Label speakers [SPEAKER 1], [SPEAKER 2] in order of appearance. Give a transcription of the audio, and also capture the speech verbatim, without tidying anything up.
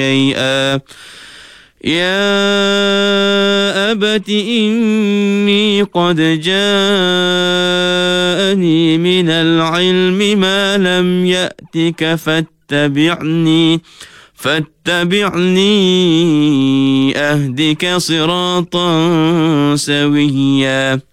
[SPEAKER 1] شيئا يا أبت إني قد جاءني من العلم ما لم يأتك فاتبعني فاتبعني أهدك صراطا سويا